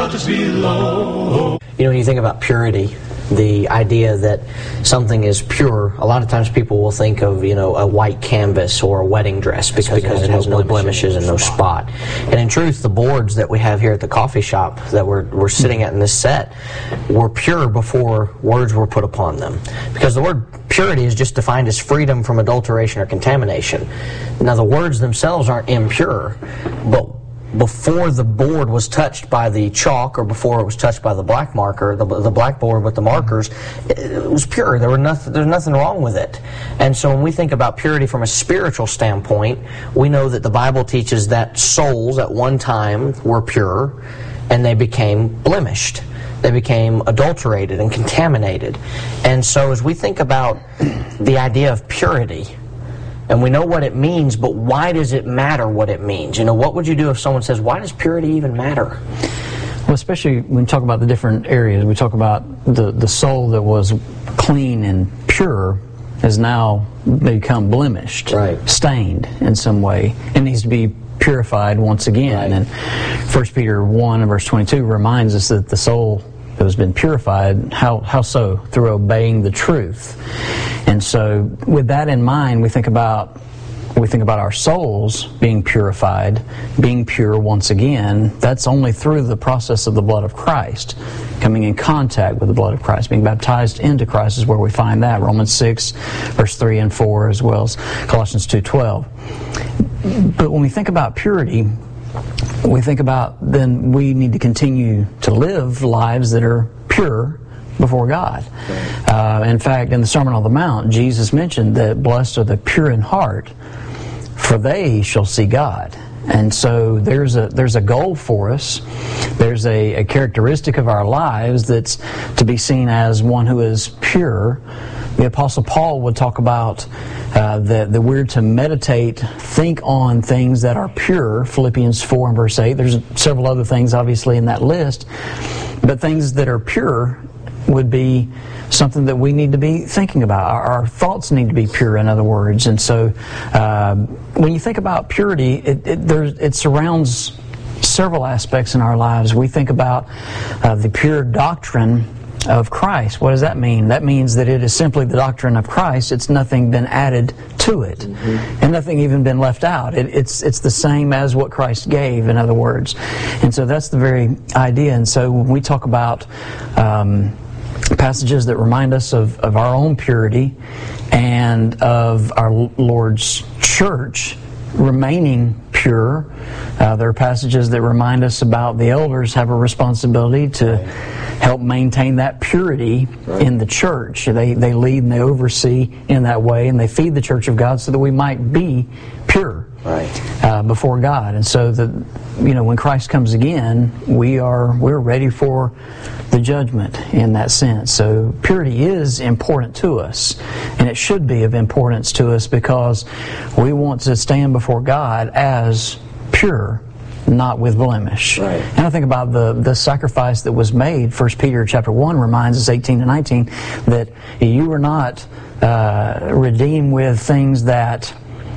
much below. You know, when you think about purity, the idea that something is pure, a lot of times people will think of, you know, a white canvas or a wedding dress because it has no blemishes and no spot. And in truth, the boards that we have here at the coffee shop that we're sitting at in this set were pure before words were put upon them. Because the word purity is just defined as freedom from adulteration or contamination. Now, the words themselves aren't impure, but before the board was touched by the chalk or before it was touched by the black marker, the blackboard with the markers, it was pure. There's nothing wrong with it. And so when we think about purity from a spiritual standpoint, we know that the Bible teaches that souls at one time were pure and they became blemished. They became adulterated and contaminated. And so as we think about the idea of purity, and we know what it means, but why does it matter what it means? You know, what would you do if someone says, why does purity even matter? Well, especially when we talk about the different areas. We talk about the soul that was clean and pure has now become blemished, stained in some way, and needs to be purified once again. And 1 Peter 1 and verse 22 reminds us that the soul that has been purified, how so? Through obeying the truth. And so with that in mind, we think about our souls being purified, being pure once again. That's only through the process of the blood of Christ, coming in contact with the blood of Christ, being baptized into Christ is where we find that. Romans 6, verse 3 and 4, as well as Colossians 2:12. But when we think about purity, we think about then we need to continue to live lives that are pure before God. In fact, in the Sermon on the Mount, Jesus mentioned that blessed are the pure in heart, for they shall see God. And so there's a goal for us. There's a characteristic of our lives that's to be seen as one who is pure. The Apostle Paul would talk about that we're to meditate, think on things that are pure, Philippians 4 and verse 8. There's several other things, obviously, in that list. But things that are pure would be something that we need to be thinking about. Our thoughts need to be pure, in other words. And so when you think about purity, it surrounds several aspects in our lives. We think about the pure doctrine of Christ. What does that mean? That means that it is simply the doctrine of Christ. It's nothing been added to it, and nothing even been left out. It's the same as what Christ gave, in other words. And so that's the very idea. And so when we talk about passages that remind us of our own purity and of our Lord's church remaining pure, there are passages that remind us about the elders have a responsibility to help maintain that purity in the church. They lead and they oversee in that way, and they feed the church of God so that we might be pure before God. And so that, you know, when Christ comes again, we're ready for the judgment in that sense. So purity is important to us, and it should be of importance to us because we want to stand before God as pure, not with blemish. And I think about the sacrifice that was made. 1 Peter chapter 1 reminds us, 18 and 19, that you were not redeemed with things that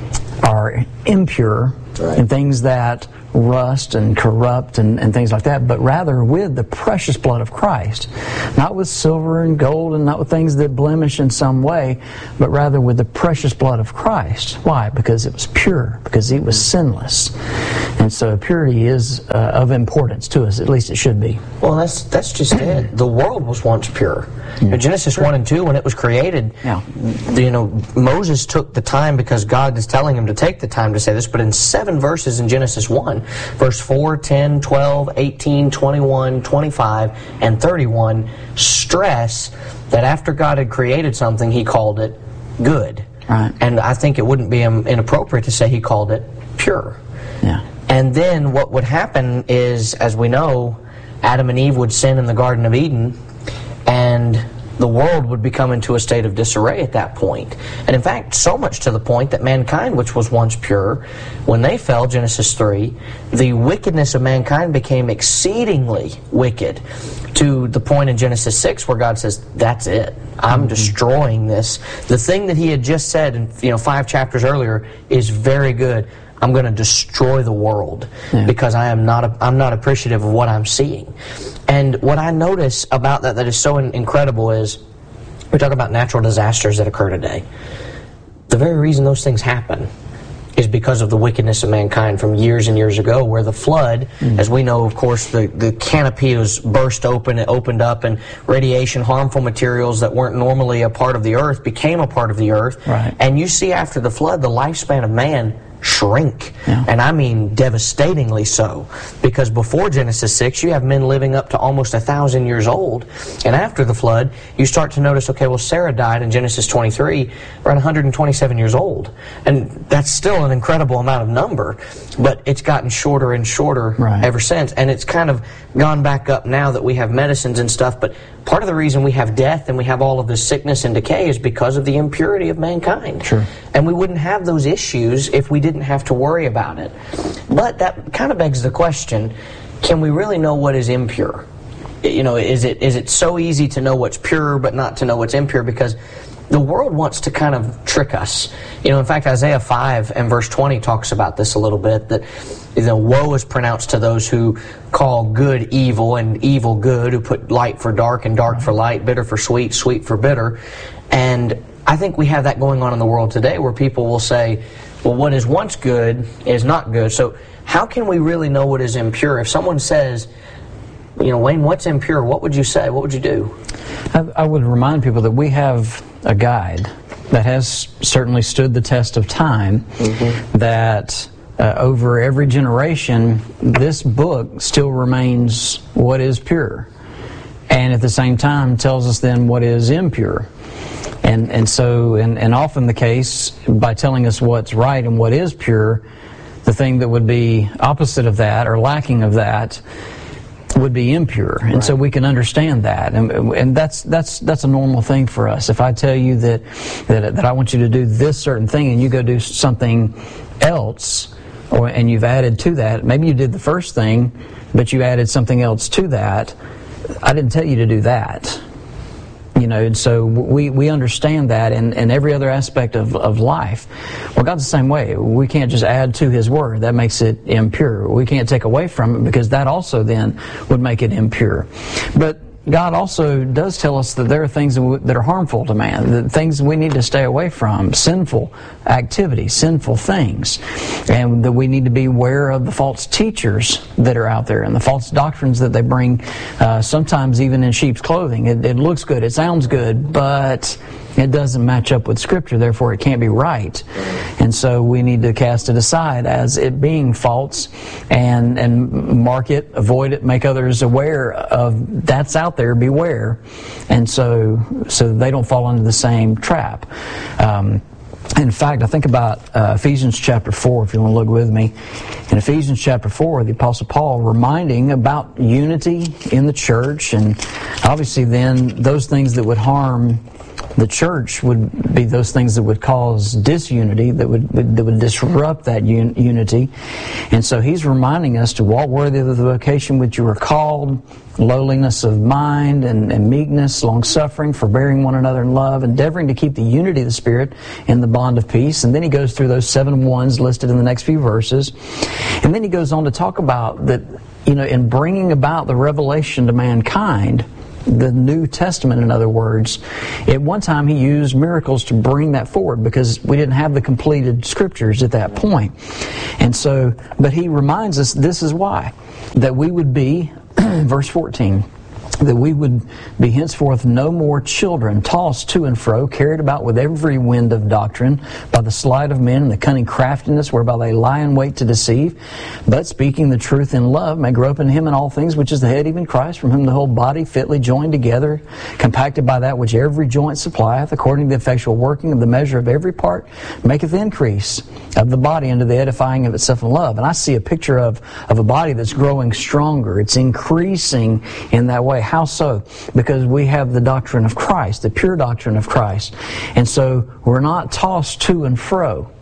are impure and things that rust and corrupt and things like that, but rather with the precious blood of Christ. Not with silver and gold and not with things that blemish in some way, but rather with the precious blood of Christ. Why? Because it was pure, because it was sinless. And so purity is of importance to us, at least it should be. Well, that's just it. The world was once pure. In Genesis 1 and 2, when it was created, you know, Moses took the time because God is telling him to take the time to say this, but in 7 verses in Genesis 1, verse 4, 10, 12, 18, 21, 25, and 31 stress that after God had created something, He called it good. And I think it wouldn't be inappropriate to say He called it pure. And then what would happen is, as we know, Adam and Eve would sin in the Garden of Eden, and the world would become into a state of disarray at that point. And in fact, so much to the point that mankind, which was once pure, when they fell, Genesis 3, the wickedness of mankind became exceedingly wicked, to the point in Genesis 6 where God says, that's it. I'm destroying this. The thing that He had just said in 5 chapters earlier is very good. I'm going to destroy the world because I'm not appreciative of what I'm seeing. And what I notice about that is so incredible is, we talk about natural disasters that occur today. The very reason those things happen is because of the wickedness of mankind from years and years ago, where the flood, as we know, of course, the canopy was burst open, it opened up, and radiation, harmful materials that weren't normally a part of the earth became a part of the earth. Right. And you see after the flood, the lifespan of man shrink, and I mean devastatingly so, because before Genesis 6 you have men living up to almost 1,000 years old, and after the flood you start to notice, okay, well, Sarah died in Genesis 23 around 127 years old, and that's still an incredible amount of number, but it's gotten shorter and shorter ever since, and it's kind of gone back up now that we have medicines and stuff. But part of the reason we have death and we have all of this sickness and decay is because of the impurity of mankind. Sure. And we wouldn't have those issues if we didn't have to worry about it. But that kind of begs the question, can we really know what is impure? You know, is it so easy to know what's pure but not to know what's impure? Because the world wants to kind of trick us. You know, in fact, Isaiah 5 and verse 20 talks about this a little bit, that the woe is pronounced to those who call good evil and evil good, who put light for dark and dark for light, bitter for sweet, sweet for bitter. And I think we have that going on in the world today, where people will say, well, what is once good is not good. So how can we really know what is impure? If someone says, you know, Wayne, what's impure? What would you say? What would you do? I would remind people that we have a guide that has certainly stood the test of time, that over every generation, this book still remains what is pure, and at the same time tells us then what is impure. And so often the case, by telling us what's right and what is pure, the thing that would be opposite of that or lacking of that would be impure. And so we can understand that. And that's a normal thing for us. If I tell you that I want you to do this certain thing and you go do something else, and you've added to that, maybe you did the first thing, but you added something else to that, I didn't tell you to do that. You know, and so we understand that in every other aspect of life. Well, God's the same way. We can't just add to His Word. That makes it impure. We can't take away from it, because that also then would make it impure. But God also does tell us that there are things that are harmful to man, the things we need to stay away from, sinful activities, sinful things, and that we need to be aware of the false teachers that are out there and the false doctrines that they bring, sometimes even in sheep's clothing. It looks good, it sounds good, but it doesn't match up with Scripture, therefore it can't be right. And so we need to cast it aside as it being false and mark it, avoid it, make others aware of that's out there, beware. And so they don't fall into the same trap. In fact, I think about Ephesians chapter 4, if you want to look with me. In Ephesians chapter 4, the Apostle Paul reminding about unity in the church, and obviously then those things that would harm the church would be those things that would cause disunity, that would disrupt that unity. And so he's reminding us to walk worthy of the vocation which you were called, lowliness of mind and meekness, long-suffering, forbearing one another in love, endeavoring to keep the unity of the Spirit in the bond of peace. And then he goes through those 7 ones listed in the next few verses. And then he goes on to talk about that, you know, in bringing about the revelation to mankind, the New Testament, in other words, at one time he used miracles to bring that forward, because we didn't have the completed Scriptures at that point. And so, but he reminds us this is why, that we would be, verse 14, that we would be henceforth no more children, tossed to and fro, carried about with every wind of doctrine, by the sleight of men and the cunning craftiness whereby they lie in wait to deceive, but speaking the truth in love may grow up in Him in all things, which is the head, even Christ, from whom the whole body fitly joined together, compacted by that which every joint supplieth, according to the effectual working of the measure of every part, maketh the increase of the body unto the edifying of itself in love. And I see a picture of a body that's growing stronger. It's increasing in that way. How so? Because we have the doctrine of Christ, the pure doctrine of Christ. And so we're not tossed to and fro.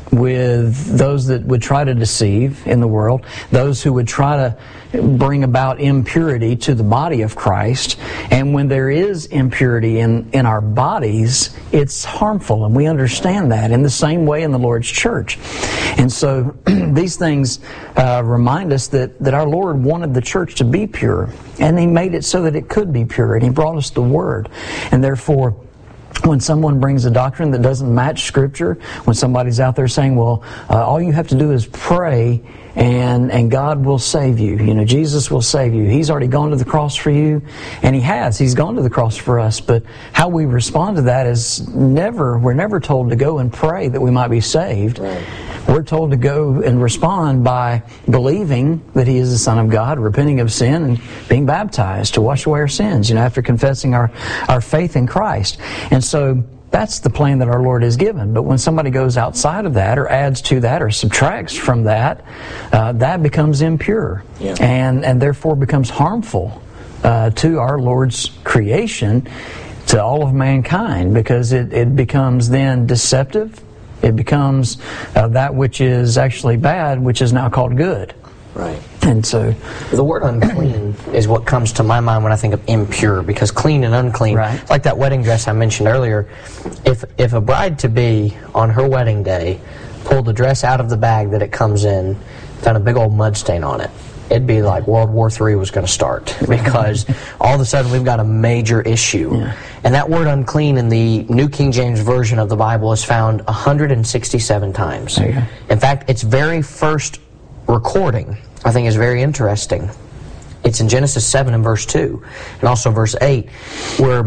with those that would try to deceive in the world, those who would try to bring about impurity to the body of Christ. And when there is impurity in our bodies, it's harmful, and we understand that in the same way in the Lord's church. And so these things remind us that our Lord wanted the church to be pure, and He made it so that it could be pure, and He brought us the Word. And therefore, when someone brings a doctrine that doesn't match Scripture, when somebody's out there saying, well, all you have to do is pray and God will save you. You know, Jesus will save you. He's already gone to the cross for you, and He has. He's gone to the cross for us. But how we respond to that is we're never told to go and pray that we might be saved. Right. We're told to go and respond by believing that He is the Son of God, repenting of sin, and being baptized to wash away our sins, after confessing our faith in Christ. And so that's the plan that our Lord has given. But when somebody goes outside of that, or adds to that, or subtracts from that, that becomes impure, and therefore becomes harmful to our Lord's creation, to all of mankind, because it becomes then deceptive. It becomes that which is actually bad, which is now called good. Right. And so the word unclean is what comes to my mind when I think of impure, because clean and unclean, right. Like that wedding dress I mentioned earlier, if a bride-to-be on her wedding day pulled the dress out of the bag that it comes in, found a big old mud stain on it, it'd be like World War III was going to start, because all of a sudden we've got a major issue. Yeah. And that word unclean in the New King James Version of the Bible is found 167 times. Okay. In fact, its very first recording, I think, is very interesting. It's in Genesis 7 and verse 2, and also verse 8, where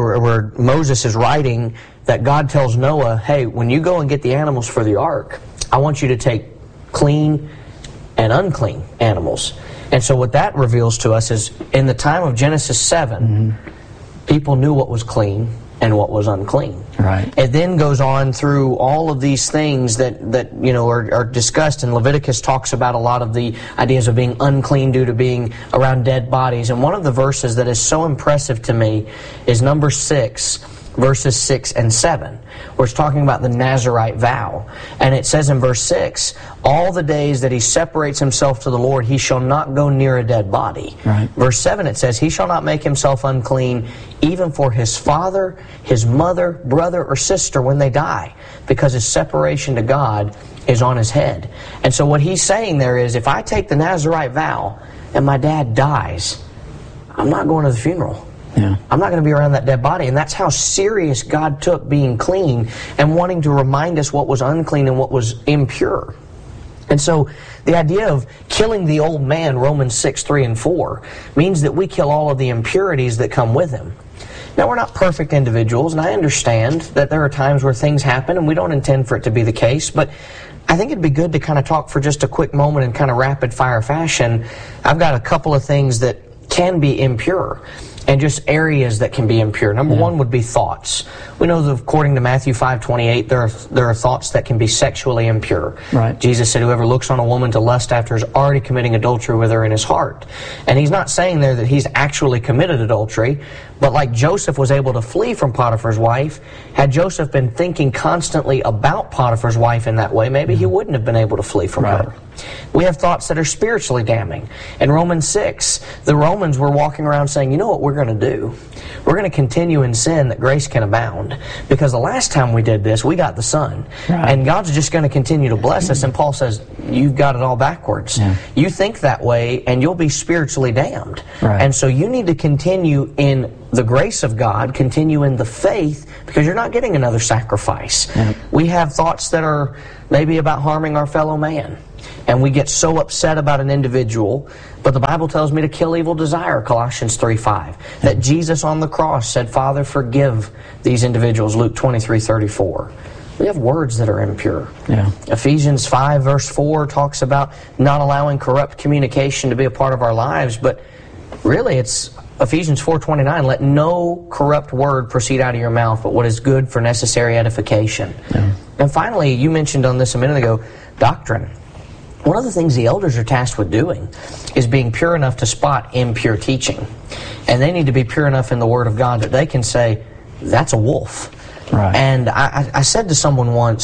Moses is writing that God tells Noah, hey, when you go and get the animals for the ark, I want you to take clean and unclean animals. And so what that reveals to us is, in the time of Genesis 7, people knew what was clean and what was unclean. Right. It then goes on through all of these things that are discussed, and Leviticus talks about a lot of the ideas of being unclean due to being around dead bodies. And one of the verses that is so impressive to me is number 6, verses 6 and 7, where it's talking about the Nazirite vow. And it says in verse 6, all the days that he separates himself to the Lord, he shall not go near a dead body. Right. Verse 7, it says, he shall not make himself unclean even for his father, his mother, brother, or sister when they die, because his separation to God is on his head. And so what he's saying there is, if I take the Nazirite vow and my dad dies, I'm not going to the funeral. Yeah. I'm not going to be around that dead body. And that's how serious God took being clean and wanting to remind us what was unclean and what was impure. And so the idea of killing the old man, Romans 6, 3, and 4, means that we kill all of the impurities that come with him. Now, we're not perfect individuals, and I understand that there are times where things happen, and we don't intend for it to be the case, but I think it'd be good to kind of talk for just a quick moment in kind of rapid-fire fashion. I've got a couple of things that can be impure, and just areas that can be impure. Number one would be thoughts. We know that according to Matthew 5:28, there are thoughts that can be sexually impure. Right. Jesus said, whoever looks on a woman to lust after is already committing adultery with her in his heart. And he's not saying there that he's actually committed adultery, but like Joseph was able to flee from Potiphar's wife, had Joseph been thinking constantly about Potiphar's wife in that way, maybe he wouldn't have been able to flee from her. We have thoughts that are spiritually damning. In Romans 6, the Romans were walking around saying, you know what we're going to do? We're going to continue in sin that grace can abound. Because the last time we did this, we got the Son. Right. And God's just going to continue to bless us. And Paul says, you've got it all backwards. Yeah. You think that way, and you'll be spiritually damned. Right. And so you need to continue in the grace of God, continue in the faith, because you're not getting another sacrifice. Yeah. We have thoughts that are maybe about harming our fellow man. And we get so upset about an individual, but the Bible tells me to kill evil desire, Colossians 3:5. That Jesus on the cross said, Father, forgive these individuals, Luke 23:34. We have words that are impure. Yeah. Ephesians 5 verse 4 talks about not allowing corrupt communication to be a part of our lives, but really it's Ephesians 4:29, let no corrupt word proceed out of your mouth, but what is good for necessary edification. Yeah. And finally, you mentioned on this a minute ago, doctrine. One of the things the elders are tasked with doing is being pure enough to spot impure teaching. And they need to be pure enough in the Word of God that they can say, that's a wolf. Right. And I said to someone once,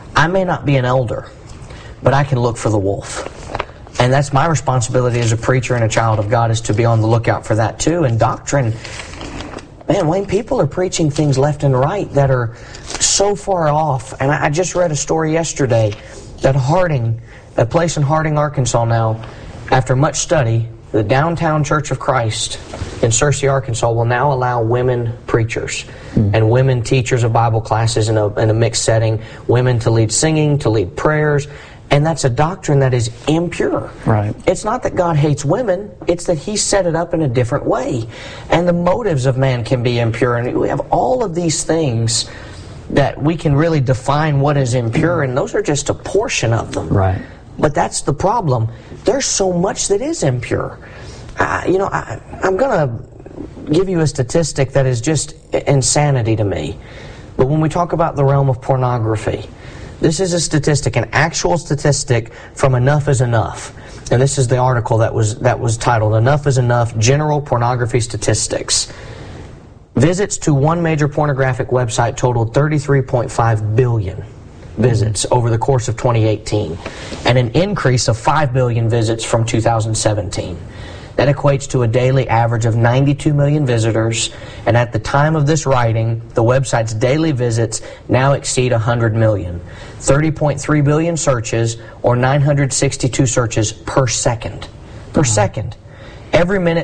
I may not be an elder, but I can look for the wolf. And that's my responsibility as a preacher and a child of God, is to be on the lookout for that too. And doctrine, man, Wayne, people are preaching things left and right that are so far off. And I just read a story yesterday that Harding, a place in Harding, Arkansas now, after much study, the Downtown Church of Christ in Searcy, Arkansas will now allow women preachers and women teachers of Bible classes in a mixed setting, women to lead singing, to lead prayers. And that's a doctrine that is impure. Right. It's not that God hates women, it's that He set it up in a different way. And the motives of man can be impure. And we have all of these things that we can really define what is impure, and those are just a portion of them. Right. But that's the problem. There's so much that is impure. I'm going to give you a statistic that is just insanity to me. But when we talk about the realm of pornography, this is a statistic, an actual statistic from Enough is Enough. And this is the article that was titled Enough is Enough, General Pornography Statistics. Visits to one major pornographic website totaled 33.5 billion visits over the course of 2018, and an increase of 5 billion visits from 2017. That equates to a daily average of 92 million visitors, and at the time of this writing, the website's daily visits now exceed 100 million. 30.3 billion searches, or 962 searches per second. Per second. Every minute,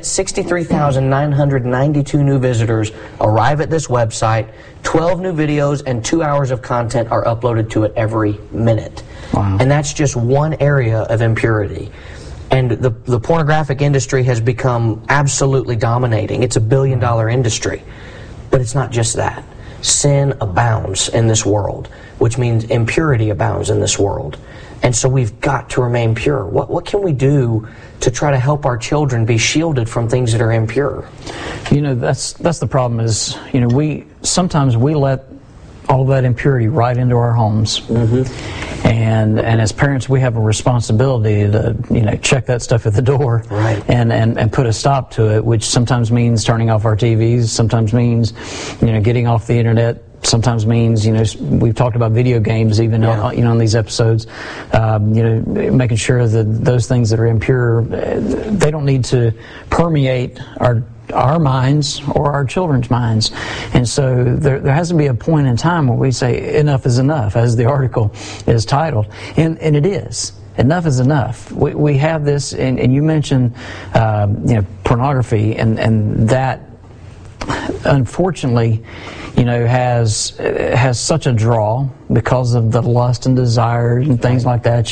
63,992 new visitors arrive at this website. 12 new videos and 2 hours of content are uploaded to it every minute. Wow. And that's just one area of impurity. And the pornographic industry has become absolutely dominating. It's $1 billion industry. But it's not just that. Sin abounds in this world, which means impurity abounds in this world. And so we've got to remain pure. What can we do to try to help our children be shielded from things that are impure? That's the problem is, we sometimes let all that impurity right into our homes. Mm-hmm. And as parents, we have a responsibility to, check that stuff at the door. Right. And put a stop to it, which sometimes means turning off our TVs, sometimes means, getting off the internet, sometimes means, we've talked about video games even, on these episodes, making sure that those things that are impure, they don't need to permeate our minds or our children's minds. And so there has to be a point in time where we say enough is enough, as the article is titled. And it is. Enough is enough. We have this, and you mentioned pornography, and that unfortunately has such a draw because of the lust and desire and things like that.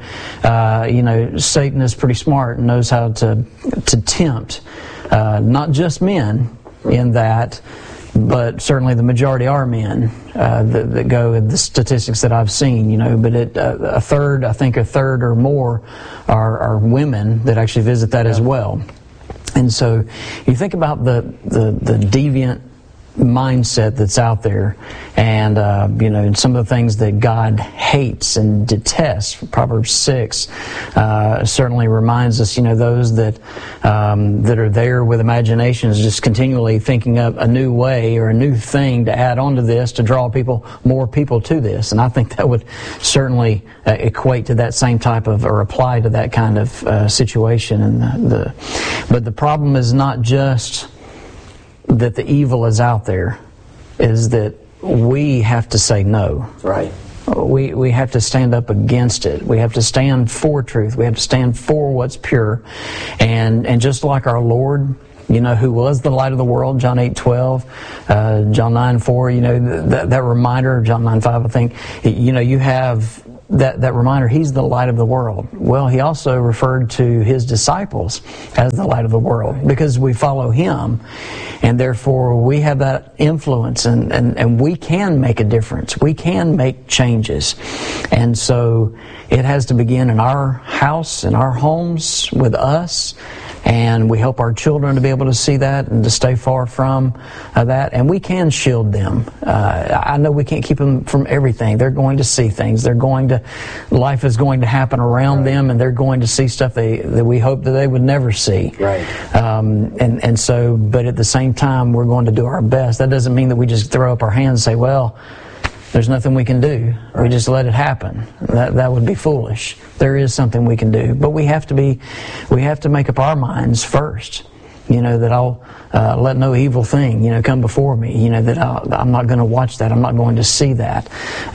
Satan is pretty smart and knows how to tempt not just men in that, but certainly the majority are men that go in the statistics that I've seen. But a third or more are women that actually visit that as well. And so you think about the deviant mindset that's out there, and and some of the things that God hates and detests. Proverbs 6 certainly reminds us, those that are there with imaginations, just continually thinking up a new way or a new thing to add onto this to draw more people to this. And I think that would certainly equate to that same type of, or apply to that kind of situation. But the problem is not just that the evil is out there, is that we have to say no. Right. We have to stand up against it. We have to stand for truth. We have to stand for what's pure. And just like our Lord, who was the light of the world, John 8:12, John 9:4, that reminder, John 9:5, I think, you have that reminder, He's the light of the world. Well, He also referred to His disciples as the light of the world because we follow Him, and therefore we have that influence, and we can make a difference. We can make changes. And so it has to begin in our house, in our homes, with us. And we help our children to be able to see that and to stay far from that. And we can shield them. I know we can't keep them from everything. They're going to see things. Life is going to happen around them, and they're going to see stuff that we hope that they would never see. Right. And so, but at the same time, we're going to do our best. That doesn't mean that we just throw up our hands and say, well, There's nothing we can do. We just let it happen. That would be foolish. There is something we can do, but we have to make up our minds first. That I'll let no evil thing, come before me. That I'm not going to watch that. I'm not going to see that.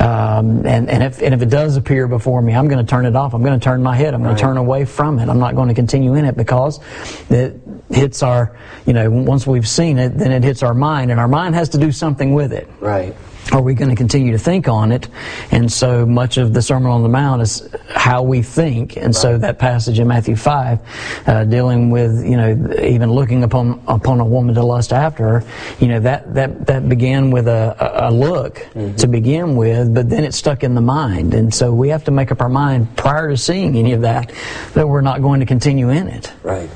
And if it does appear before me, I'm going to turn it off. I'm going to turn my head. I'm going to turn away from it. I'm not going to continue in it, because it hits our, once we've seen it, then it hits our mind, and our mind has to do something with it. Right. Are we going to continue to think on it? And so much of the Sermon on the Mount is how we think. And so that passage in Matthew 5, dealing with, even looking upon a woman to lust after her, that began with a look to begin with, but then it stuck in the mind. And so we have to make up our mind prior to seeing any of that we're not going to continue in it. Right.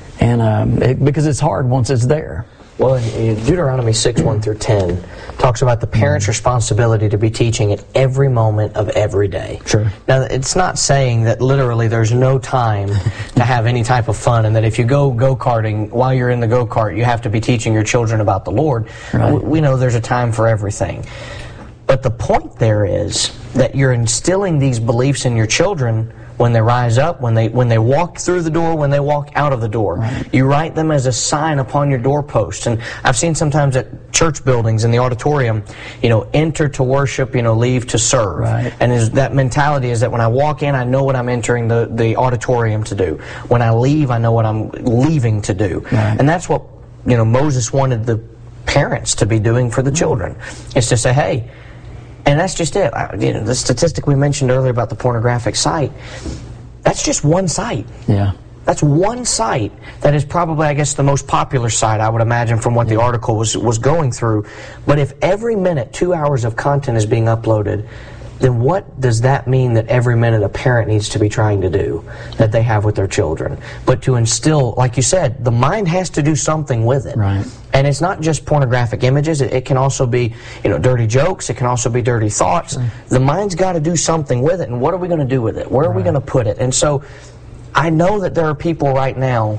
And because it's hard once it's there. Well, in Deuteronomy 6:1-10 talks about the parent's responsibility to be teaching at every moment of every day. Sure. Now, it's not saying that literally there's no time to have any type of fun, and that if you go-karting, while you're in the go-kart, you have to be teaching your children about the Lord. Right. We know there's a time for everything. But the point there is that you're instilling these beliefs in your children when they rise up, when they walk through the door, when they walk out of the door. Right. You write them as a sign upon your doorpost. And I've seen sometimes at church buildings in the auditorium, enter to worship, leave to serve. Right. And that mentality is that when I walk in, I know what I'm entering the auditorium to do. When I leave, I know what I'm leaving to do. Right. And that's what, Moses wanted the parents to be doing for the children. It's to say, hey, and that's just it. The statistic we mentioned earlier about the pornographic site, that's just one site. Yeah. That's one site that is probably, I guess, the most popular site, I would imagine, from what the article was going through. But if every minute 2 hours of content is being uploaded, then what does that mean that every minute a parent needs to be trying to do that they have with their children? But to instill, like you said, the mind has to do something with it. Right. And it's not just pornographic images. It can also be, dirty jokes. It can also be dirty thoughts. Sure. The mind's got to do something with it. And what are we going to do with it? Where are we going to put it? And so I know that there are people right now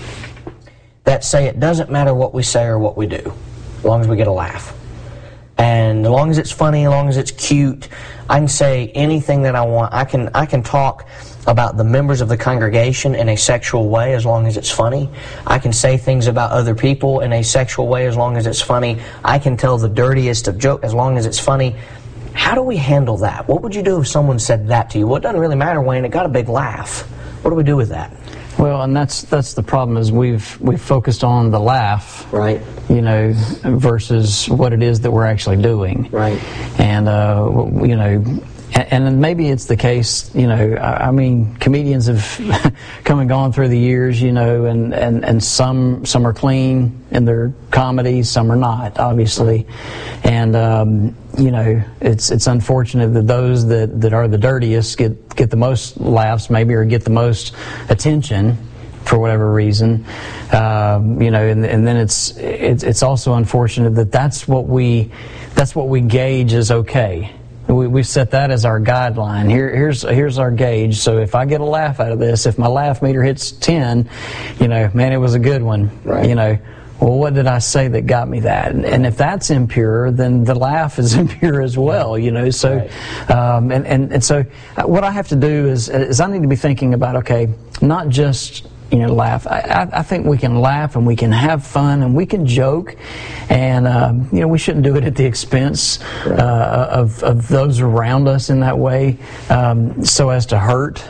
that say it doesn't matter what we say or what we do, as long as we get a laugh. And as long as it's funny, as long as it's cute, I can say anything that I want. I can talk about the members of the congregation in a sexual way as long as it's funny. I can say things about other people in a sexual way as long as it's funny. I can tell the dirtiest of jokes as long as it's funny. How do we handle that? What would you do if someone said that to you? Well, it doesn't really matter, Wayne. It got a big laugh. What do we do with that? Well, and that's the problem, is we've focused on the laugh, right? Versus what it is that we're actually doing, right? And and maybe it's the case, I mean, comedians have come and gone through the years, and some are clean in their comedy, some are not, obviously, and it's unfortunate that those that are the dirtiest get the most laughs, maybe, or get the most attention for whatever reason, and then it's also unfortunate that's what we gauge as okay. We've set that as our guideline. Here's our gauge. So if I get a laugh out of this, if my laugh meter hits 10, man, it was a good one. Right. Well, what did I say that got me that? And if that's impure, then the laugh is impure as well. So, right. And so what I have to do is I need to be thinking about, okay, not just laugh. I think we can laugh and we can have fun and we can joke, and we shouldn't do it at the expense of those around us in that way, so as to hurt.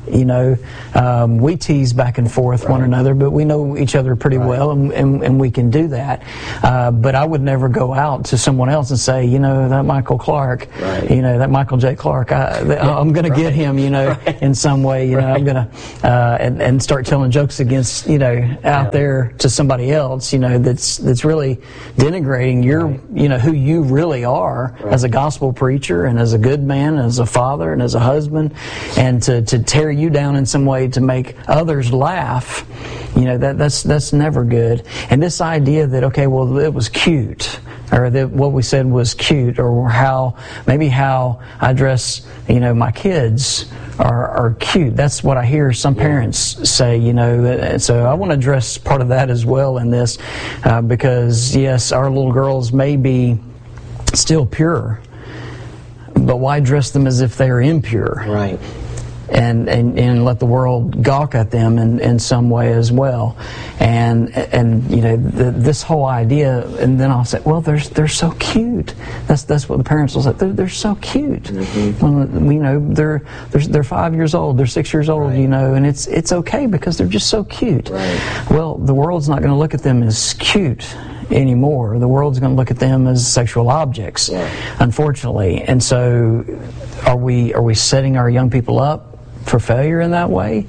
We tease back and forth one another, but we know each other pretty well, and we can do that. But I would never go out to someone else and say, that Michael Clark, that Michael J. Clark, I'm going to get him, in some way. I'm going to and start telling jokes against, out there to somebody else, that's really denigrating your, who you really are as a gospel preacher and as a good man, and as a father and as a husband, and to tear you down in some way to make others laugh, that's never good. And this idea that, okay, well, it was cute, or that what we said was cute, or how I dress, my kids are cute. That's what I hear some parents say, so I want to address part of that as well in this, because yes, our little girls may be still pure, But why dress them as if they are impure? Right. And let the world gawk at them in some way as well, and this whole idea. And then I'll say, well, they're so cute. That's what the parents will say. They're so cute. When they're 5 years old, they're 6 years old, and it's okay because they're just so cute. Right. Well, the world's not going to look at them as cute anymore. The world's going to look at them as sexual objects, unfortunately. And so, are we setting our young people up for failure in that way?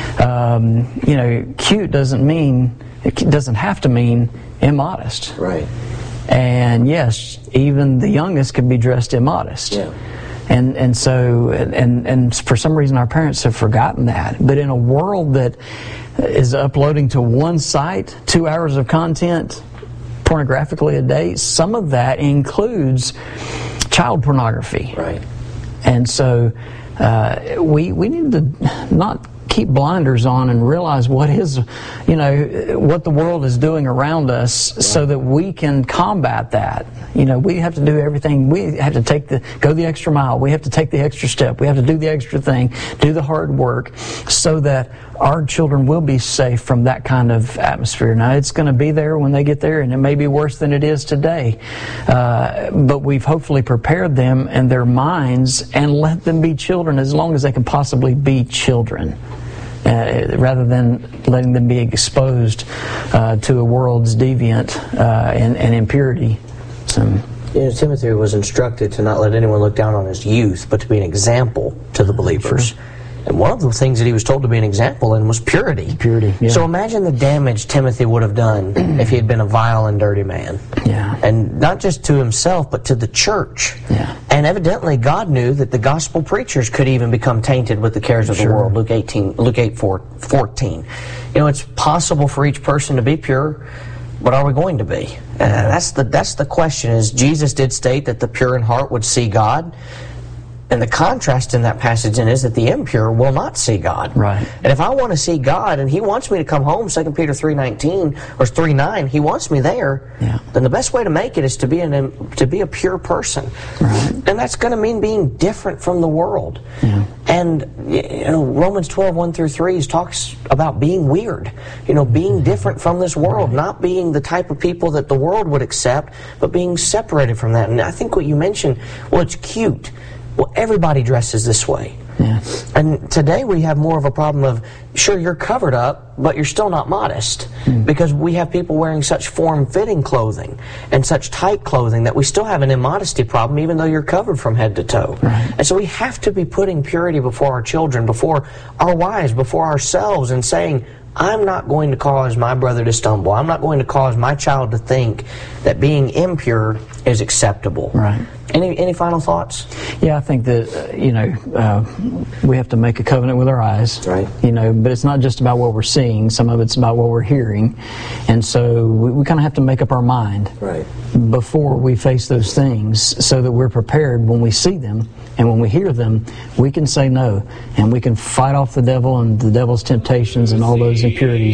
Cute doesn't have to mean immodest. Right. And yes, even the youngest can be dressed immodest. Yeah. And so for some reason our parents have forgotten that. But in a world that is uploading to one site 2 hours of content pornographically a day, some of that includes child pornography. Right. And so we need to not keep blinders on and realize what the world is doing around us, so that we can combat that. We have to do everything. We have to go the extra mile. We have to take the extra step. We have to do the extra thing, do the hard work, so that our children will be safe from that kind of atmosphere. Now, it's going to be there when they get there, and it may be worse than it is today. But we've hopefully prepared them and their minds and let them be children as long as they can possibly be children, rather than letting them be exposed to a world's deviant and impurity. Timothy was instructed to not let anyone look down on his youth, but to be an example to the believers. Sure. And one of the things that he was told to be an example in was purity. Purity, yeah. So imagine the damage Timothy would have done if he had been a vile and dirty man. Yeah. And not just to himself, but to the church. Yeah. And evidently God knew that the gospel preachers could even become tainted with the cares of the world. Luke 8:14. It's possible for each person to be pure, but are we going to be? That's the question. Is Jesus did state that the pure in heart would see God. And the contrast in that passage is that the impure will not see God. Right. And if I want to see God, and He wants me to come home, 2 Peter 3:19 or 3:9, He wants me there. Yeah. Then the best way to make it is to be a pure person. Right. And that's going to mean being different from the world. Yeah. And Romans 12:1-3 talks about being weird. Being different from this world, not being the type of people that the world would accept, but being separated from that. And I think what you mentioned, well, it's cute. Well, everybody dresses this way. Yeah. And today we have more of a problem of, sure, you're covered up, but you're still not modest. Because we have people wearing such form-fitting clothing and such tight clothing that we still have an immodesty problem, even though you're covered from head to toe. Right. And so we have to be putting purity before our children, before our wives, before ourselves, and saying, I'm not going to cause my brother to stumble. I'm not going to cause my child to think that being impure is acceptable. Right. Any final thoughts? Yeah, I think that we have to make a covenant with our eyes. Right. But it's not just about what we're seeing. Some of it's about what we're hearing, and so we kind of have to make up our mind before we face those things, so that we're prepared when we see them, and when we hear them, we can say no, and we can fight off the devil and the devil's temptations and all those impurities.